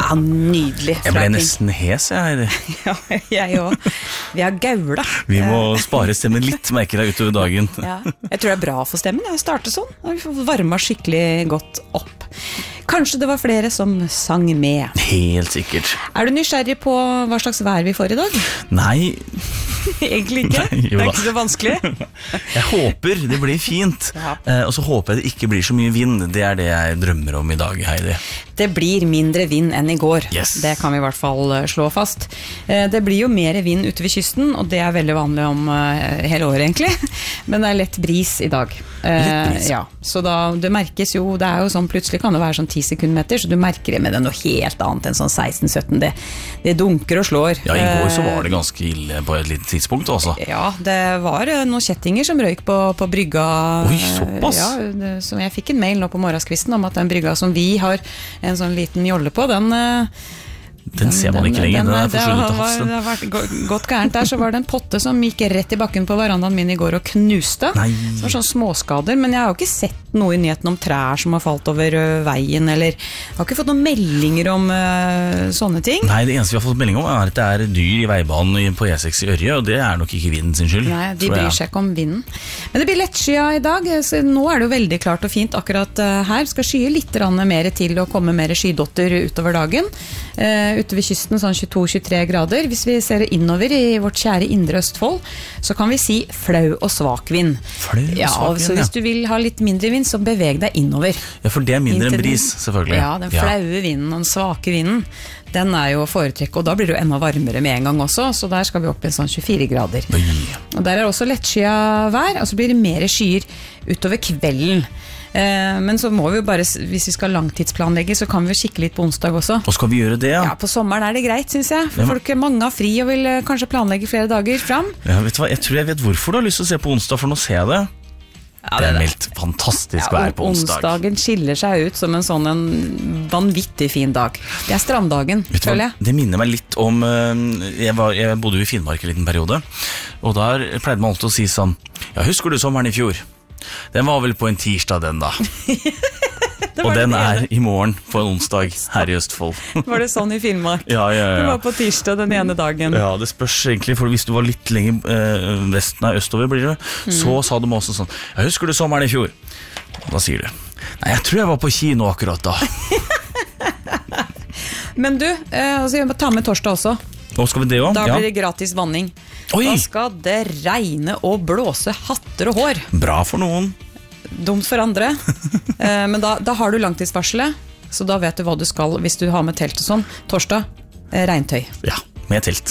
Ja, nydelig. Jeg ble nesten hes, jeg. Ja, jeg også. Vi har gaula. Vi må spare stemmen litt, merker jeg, utover dagen. Ja. Jeg tror det bra for stemmen, jeg starter sånn. Vi får varmet skikkelig godt opp. Kanskje det var flere som sang med. Helt sikkert. Du nysgjerrig på hva slags vær vi får i dag? Nei. Egentlig ikke. Nei, det ikke så vanskelig. Jeg håper det blir fint. Ja. Og så håper jeg det ikke blir så mye vind. Det det jeg drømmer om i dag, Heidi. Det blir mindre vind enn i går. Yes. Det kan vi i hvert fall slå fast. Det blir jo mer vind ute ved kysten, og det veldig vanlig om hele året egentlig. Men det lett bris i dag. Litt bris. Ja, så da, det merkes jo, det jo sånn, plutselig kan det være sånn 10 sekundmeter, så du merker det med det noe helt annet enn sånn 16-17. Det dunker og slår. Ja, i går så var det ganske ille på et lite tidspunkt også. Ja, det var noen kjettinger som røyk på brygga. Oi, såpass? Ja, som jeg fikk en mail nå på morgenskvisten om at den brygga som vi har en sånn liten jolle på, den ser man ikke lenger, den forsvunnet til havs. Det har vært godt gærent der, så var det en potte som gikk rett i bakken på verandaen min i går og knuste. Nei. Det var sånn småskader, men jeg har jo ikke sett noe i nyheten om trær som har falt over veien, eller jeg har ikke fått noen meldinger om sånne ting. Nei, det eneste vi har fått melding om at det dyr i veibanen på E6 i Ørje, og det nok ikke vinden sin skyld. Nei, de bryr seg ikke om vinden. Men det blir lettskyet i dag, så nå det jo veldig klart og fint akkurat her. Skal skye litt mer til å komme mer skydotter utover dagen. Ute ved kysten sånn 22-23 grader. Hvis vi ser innover i vårt kjære indre Østfold, så kan vi si flau og svak vind. Flau og svak vind, så hvis du vil ha litt mindre vind, så beveg deg innover. Ja, for det mindre enn bris, selvfølgelig. Ja, den flaue vinden og den svake vinden, den jo å foretrekke, og da blir det jo enda varmere med en gang også, så der skal vi opp i en sånn 24 grader. Oi. Og der også lettskyet vær, og så blir det mer skyer utover kvelden. Men så må vi jo bare, hvis vi skal langtidsplanlegge, så kan vi jo kikke litt på onsdag også. Og skal vi gjøre det, ja? Ja, på sommeren det greit, synes jeg. For folk mange har fri og vil kanskje planlegge flere dager frem. Ja, vet du hva? Jeg tror jeg vet hvorfor du har lyst til å se på onsdag, for nå ser jeg det. Ja, det meldt fantastisk vær på onsdag. Onsdagen skiller seg ut som en vanvittig fin dag. Det stranddagen, føler jeg. Det minner meg litt om jeg bodde jo i Finnmark en liten periode, og der pleide man alltid å si sånn: ja, husker du sommeren i fjor? Den var vel på en tirsdag den da. Og den i morgen på en onsdag her i Østfold. Var det sånn i Finnmark? Ja. Det var på tirsdag den ene dagen. Ja, det spørs egentlig, for hvis du var litt lenger østover blir det, så sa de også sånn: ja, husker du sommeren i fjor? Og da sier du: nei, jeg tror jeg var på kino akkurat da. Men du, altså, jeg må ta med torsdag også. Og skal vi det også? Da blir det gratis vanning. Oi! Da skal det regne og blåse hatter og hår. Bra for noen. Dumt for andre. Men da har du langtidsvarselet, så da vet du hva du skal hvis du har med telt og sånn. Torsdag, regntøy. Ja, med telt.